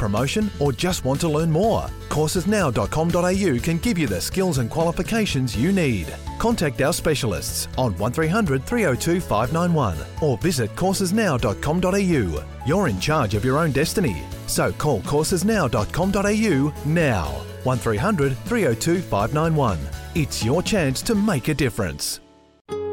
promotion or just want to learn more? Coursesnow.com.au can give you the skills and qualifications you need. Contact our specialists on 1300 302 591 or visit coursesnow.com.au. You're in charge of your own destiny. So call coursesnow.com.au now. 1300 302 591. It's your chance to make a difference.